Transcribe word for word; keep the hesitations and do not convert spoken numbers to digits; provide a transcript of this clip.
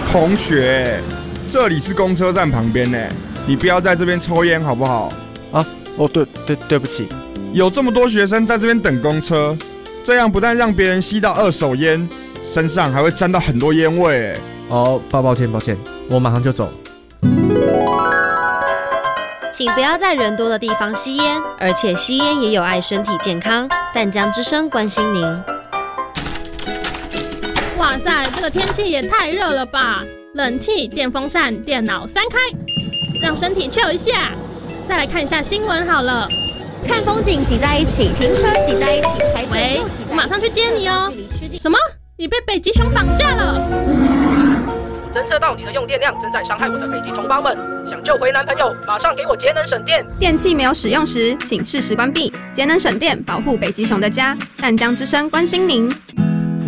同学，这里是公车站旁边呢，你不要在这边抽烟好不好？ 啊，哦，对对对不起。 有这么多学生在这边等公车，这样不但让别人吸到二手烟，身上还会沾到很多烟味。 哦，抱抱歉抱歉，我马上就走。 请不要在人多的地方吸烟，而且吸烟也有害身体健康。淡江之声关心您。 哇塞，这个天气也太热了吧！冷气、电风扇、电脑三开，让身体 chill 一下。再来看一下新闻好了。 看风景挤在一起，停车挤在一起，排队又挤在一起。 我马上去接你哦。什么？你被北极熊绑架了？ 侦测到你的用电量正在伤害我的北极同胞们，想救回男朋友，马上给我节能省电。 电器没有使用时，请适时关闭。节能省电，保护北极熊的家。淡江之声关心您。